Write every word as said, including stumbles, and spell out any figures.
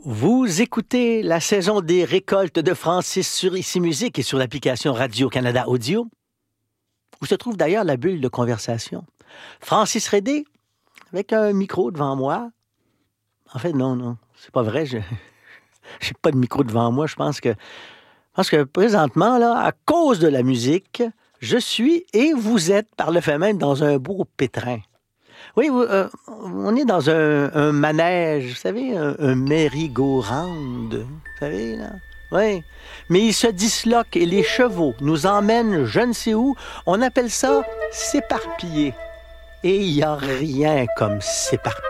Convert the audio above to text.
Vous écoutez la saison des récoltes de Francis sur Ici Musique et sur l'application Radio-Canada Audio, où se trouve d'ailleurs la bulle de conversation. Francis Redé, avec un micro devant moi. En fait, non, non, c'est pas vrai, je n'ai pas de micro devant moi. Je pense que, je pense que présentement, là, à cause de la musique, je suis et vous êtes, par le fait même, dans un beau pétrin. Oui, euh, on est dans un, un manège, vous savez, un, un merry-go-round, vous savez, là. Oui, mais il se disloque et les chevaux nous emmènent je ne sais où. On appelle ça s'éparpiller. Et il n'y a rien comme s'éparpiller.